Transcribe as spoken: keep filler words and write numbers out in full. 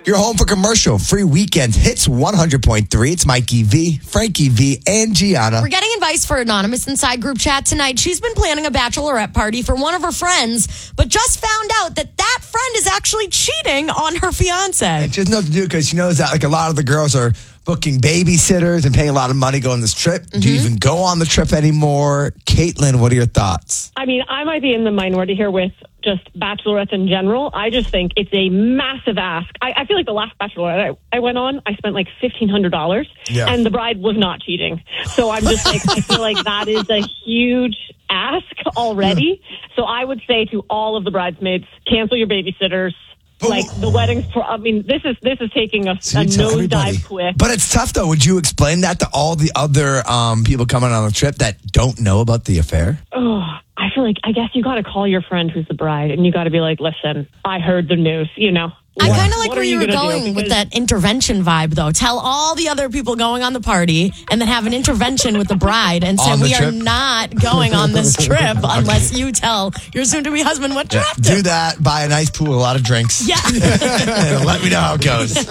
You're home for commercial free weekend hits one hundred point three. It's Mikey V, Frankie V, and Gianna. We're getting advice for Anonymous inside group chat tonight. She's been planning a bachelorette party for one of her friends, but just found out that that friend is actually cheating on her fiance. And she doesn't know what to do because she knows that like a lot of the girls are booking babysitters and paying a lot of money going on this trip. Mm-hmm. Do you even go on the trip anymore? Caitlin, what are your thoughts? I mean, I might be in the minority here with just bachelorettes in general. I just think it's a massive ask. I, I feel like the last bachelorette I, I went on, I spent like fifteen hundred dollars, yeah. and the bride was not cheating. So I'm just like, I feel like that is a huge ask already. Yeah. So I would say to all of the bridesmaids, cancel your babysitters. Like the weddings, for, I mean, this is this is taking a, so a nosedive quick. But it's tough, though. Would you explain that to all the other um, people coming on the trip that don't know about the affair? Oh, I feel like, I guess you got to call your friend who's the bride, and you got to be like, listen, I heard the news, you know. I kind of like what where you, you were going with that intervention vibe, though. Tell all the other people going on the party and then have an intervention with the bride and say, we trip? are not going on this trip unless you tell your soon-to-be husband what you're yeah, up to. Do that, buy a nice pool, a lot of drinks. Yeah. And let me know how it goes.